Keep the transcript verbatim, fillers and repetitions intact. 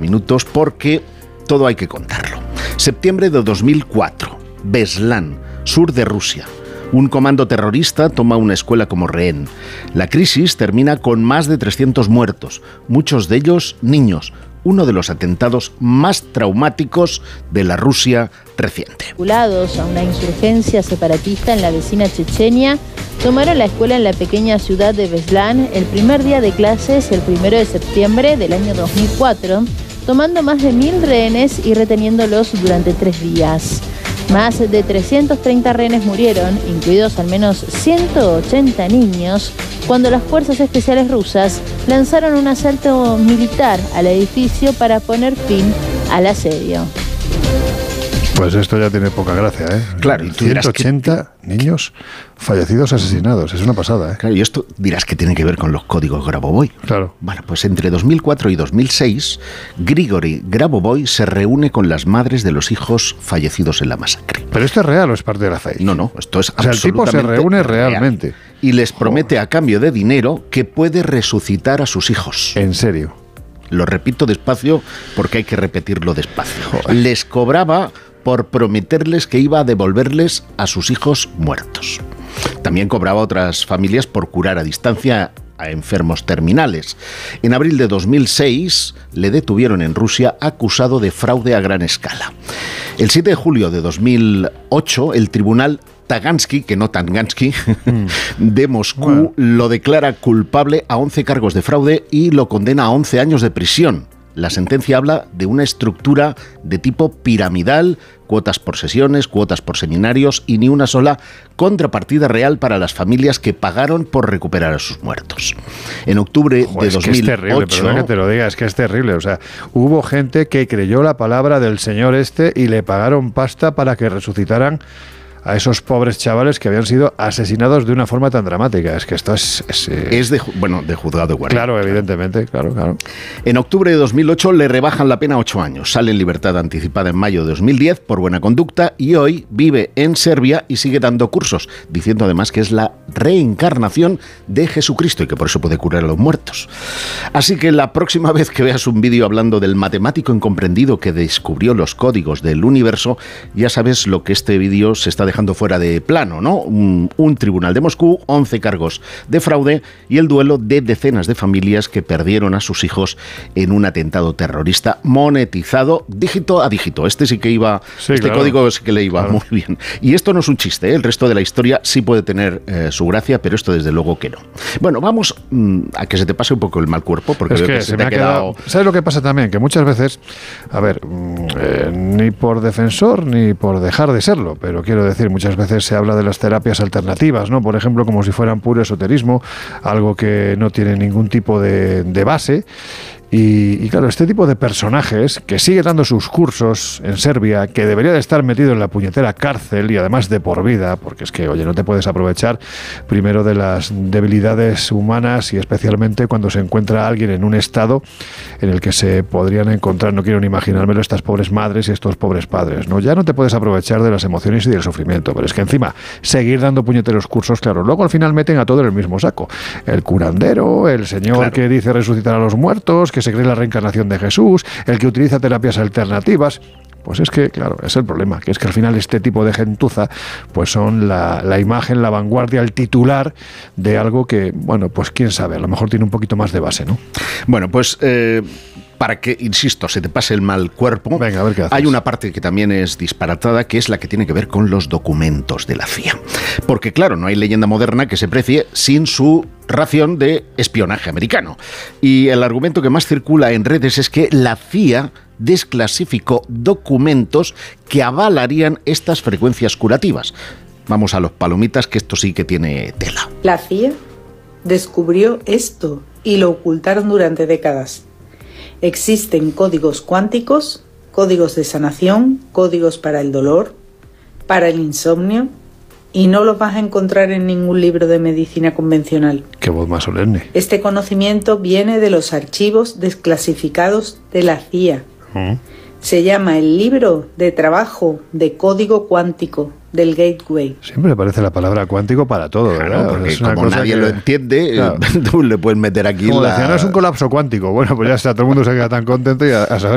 minutos porque todo hay que contarlo. Septiembre de dos mil cuatro, Beslan, sur de Rusia. Un comando terrorista toma una escuela como rehén. La crisis termina con más de trescientos muertos, muchos de ellos niños. Uno de los atentados más traumáticos de la Rusia reciente. Vinculados a una insurgencia separatista en la vecina Chechenia, tomaron la escuela en la pequeña ciudad de Beslan el primer día de clases, el primero de septiembre del año dos mil cuatro, tomando más de mil rehenes y reteniéndolos durante tres días. Más de trescientos treinta rehenes murieron, incluidos al menos ciento ochenta niños, cuando las fuerzas especiales rusas lanzaron un asalto militar al edificio para poner fin al asedio. Pues esto ya tiene poca gracia, ¿eh? Claro, y tú dirás ciento ochenta que... niños fallecidos, asesinados. Es una pasada, ¿eh? Claro, y esto dirás que tiene que ver con los códigos Grabovoi. Claro. Bueno, pues entre dos mil cuatro y dos mil seis, Grigori Grabovoi se reúne con las madres de los hijos fallecidos en la masacre. ¿Pero esto es real o es parte de la fake? No, no, esto es o sea, absolutamente el tipo se reúne real. realmente. Y les promete a cambio de dinero que puede resucitar a sus hijos. ¿En serio? Lo repito despacio porque hay que repetirlo despacio. Joder. Les cobraba por prometerles que iba a devolverles a sus hijos muertos. También cobraba a otras familias por curar a distancia a enfermos terminales. En abril de dos mil seis le detuvieron en Rusia acusado de fraude a gran escala. El siete de julio de dos mil ocho, el tribunal Tagansky, que no Tangansky, de Moscú, bueno. lo declara culpable a once cargos de fraude y lo condena a once años de prisión. La sentencia habla de una estructura de tipo piramidal, cuotas por sesiones, cuotas por seminarios y ni una sola contrapartida real para las familias que pagaron por recuperar a sus muertos. En octubre Ojo, de es dos que mil ocho... Es terrible, perdón que te lo diga, es que es terrible. O sea, hubo gente que creyó la palabra del señor este y le pagaron pasta para que resucitaran a esos pobres chavales que habían sido asesinados de una forma tan dramática. Es que esto es... Es, eh... es de, bueno, de juzgado de guardia. Claro, evidentemente, claro, claro. En octubre de dos mil ocho le rebajan la pena a ocho años. Sale en libertad anticipada en mayo de dos mil diez por buena conducta y hoy vive en Serbia y sigue dando cursos, diciendo además que es la reencarnación de Jesucristo y que por eso puede curar a los muertos. Así que la próxima vez que veas un vídeo hablando del matemático incomprendido que descubrió los códigos del universo, ya sabes lo que este vídeo se está dejando fuera de plano, ¿no? Un, un tribunal de Moscú, once cargos de fraude y el duelo de decenas de familias que perdieron a sus hijos en un atentado terrorista monetizado dígito a dígito. Este sí que iba, sí, este claro. código sí que le iba claro. muy bien. Y esto no es un chiste, ¿eh? El resto de la historia sí puede tener eh, su gracia, pero esto desde luego que no. Bueno, vamos mmm, a que se te pase un poco el mal cuerpo, porque es veo que, que se, se te me ha quedado... quedado... ¿Sabes lo que pasa también? Que muchas veces, a ver, eh, ni por defensor ni por dejar de serlo, pero quiero decir, muchas veces se habla de las terapias alternativas, ¿no? Por ejemplo, como si fueran puro esoterismo, algo que no tiene ningún tipo de, de base. Y, y claro, este tipo de personajes que sigue dando sus cursos en Serbia, que debería de estar metido en la puñetera cárcel y además de por vida, porque es que, oye, no te puedes aprovechar primero de las debilidades humanas y especialmente cuando se encuentra alguien en un estado en el que se podrían encontrar, no quiero ni imaginármelo, estas pobres madres y estos pobres padres, ¿no? Ya no te puedes aprovechar de las emociones y del sufrimiento, pero es que encima seguir dando puñeteros cursos, claro, luego al final meten a todo en el mismo saco. El curandero, el señor claro. que dice resucitar a los muertos, que se cree la reencarnación de Jesús, el que utiliza terapias alternativas. Pues es que, claro, es el problema, que es que al final este tipo de gentuza pues son la, la imagen, la vanguardia, el titular de algo que, bueno, pues quién sabe, a lo mejor tiene un poquito más de base, ¿no? Bueno, pues... Eh... para que, insisto, se te pase el mal cuerpo, venga, a ver qué haces. Hay una parte que también es disparatada, que es la que tiene que ver con los documentos de la C I A. Porque, claro, no hay leyenda moderna que se precie sin su ración de espionaje americano. Y el argumento que más circula en redes es que la C I A desclasificó documentos que avalarían estas frecuencias curativas. Vamos a los palomitas, que esto sí que tiene tela. La C I A descubrió esto y lo ocultaron durante décadas. Existen códigos cuánticos, códigos de sanación, códigos para el dolor, para el insomnio, y no los vas a encontrar en ningún libro de medicina convencional. Qué voz más solemne. Este conocimiento viene de los archivos desclasificados de la C I A. ¿Mm? Se llama el libro de trabajo de código cuántico del Gateway. Siempre aparece la palabra cuántico para todo, ¿verdad? Claro, porque es una como cosa nadie que... lo entiende, claro. Tú le puedes meter aquí como la... decía, no es un colapso cuántico. Bueno, pues ya está, todo el mundo se queda tan contento y a, a saber